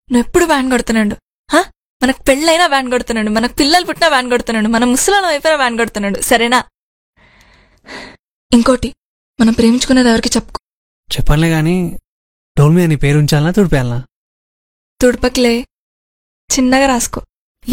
నువ్వు ఎప్పుడు వ్యాన్ కొడుతున్నాడు. మనకు పెళ్ళైనా వ్యాన్ కొడుతున్నాడు, మనకు పిల్లలు పుట్టినా వ్యాన్ కొడుతున్నాడు, మన ముసలాళ్ళ వైపున వ్యాన్ కొడుతున్నాడు. సరేనా? ఇంకోటి, మనం ప్రేమించుకునేది ఎవరికి చెప్పుకో. చెప్పనులే గాని డోల్ మీద నీ పేరు ఉంచాలనా తుడిపేయాలనా? తుడపకిలే, చిన్నగా రాసుకో.